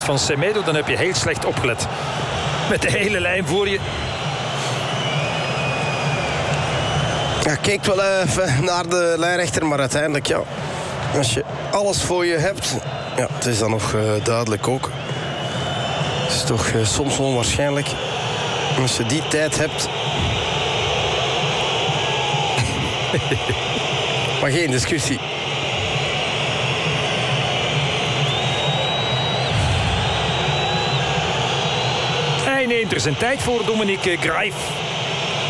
van Semedo, dan heb je heel slecht opgelet. Met de hele lijn voor je. Ja, kijkt wel even naar de lijnrechter, maar uiteindelijk, ja, als je alles voor je hebt, ja, het is dan nog duidelijk ook. Het is toch soms onwaarschijnlijk. Als je die tijd hebt. Maar geen discussie. Hij neemt er zijn tijd voor, Dominique Graeff.